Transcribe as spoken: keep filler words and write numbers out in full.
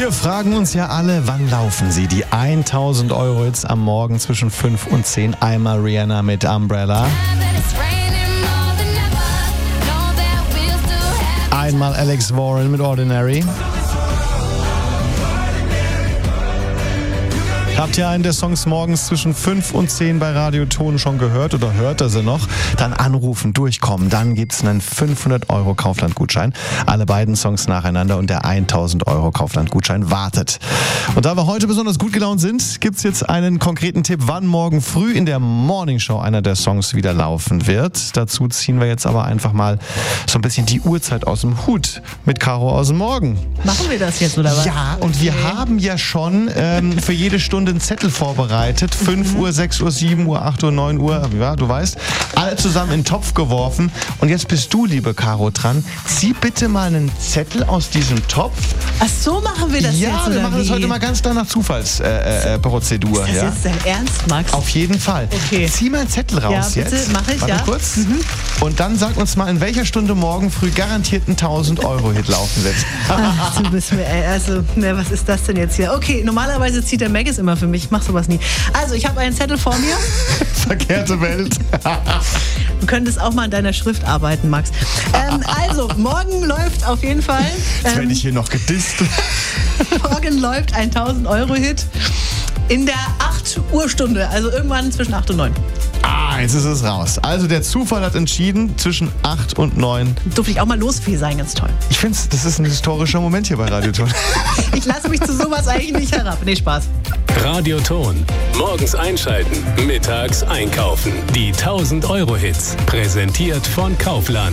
Wir fragen uns ja alle, wann laufen sie? Die tausend Euro jetzt am Morgen zwischen fünf und zehn. Einmal Rihanna mit Umbrella. Einmal Alex Warren mit Ordinary. Habt ihr einen der Songs morgens zwischen fünf und zehn bei Radio Ton schon gehört oder hört er sie noch? Dann anrufen, durchkommen. Dann gibt's einen fünfhundert Euro Kaufland-Gutschein. Alle beiden Songs nacheinander und der tausend Euro Kaufland-Gutschein wartet. Und da wir heute besonders gut gelaunt sind, gibt's jetzt einen konkreten Tipp, wann morgen früh in der Morningshow einer der Songs wieder laufen wird. Dazu ziehen wir jetzt aber einfach mal so ein bisschen die Uhrzeit aus dem Hut mit Caro aus dem Morgen. Machen wir das jetzt, oder was? Ja, und okay. Wir haben ja schon ähm, für jede Stunde einen Zettel vorbereitet. fünf Uhr, sechs Uhr, sieben Uhr, acht Uhr, neun Uhr, ja, du weißt. Alle zusammen in den Topf geworfen. Und jetzt bist du, liebe Caro, dran. Zieh bitte mal einen Zettel aus diesem Topf. Ach so, machen wir das ja, jetzt, Ja, wir oder machen wie? das heute mal ganz nach Zufallsprozedur. Äh, äh, Ist das ja? jetzt dein Ernst, Max? Auf jeden Fall. Okay. Zieh mal einen Zettel raus ja, bitte, jetzt. Mach ich, Warte ja. kurz. Mhm. Und dann sag uns mal, in welcher Stunde morgen früh garantiert ein tausend Euro Hit laufen wird. Ach, du bist mir, ey, also, ne, was ist das denn jetzt hier? Okay, normalerweise zieht der Maggis immer für mich. Ich mach sowas nie. Also, ich habe einen Zettel vor mir. Verkehrte Welt. Du könntest auch mal an deiner Schrift arbeiten, Max. Ähm, also, morgen läuft auf jeden Fall. Jetzt Ähm, werde ich hier noch gedisst. morgen läuft ein tausend Euro Hit in der acht Uhr Stunde. Also irgendwann zwischen acht und neun. Ah, jetzt ist es raus. Also der Zufall hat entschieden zwischen acht und neun. Durfte ich auch mal losfee sein, ganz toll. Ich finde, das ist ein historischer Moment hier bei Radio Ton. Ich lasse mich zu sowas eigentlich nicht herab. Nee, Spaß. Radio Ton. Morgens einschalten, mittags einkaufen. Die tausend Euro Hits. Präsentiert von Kaufland.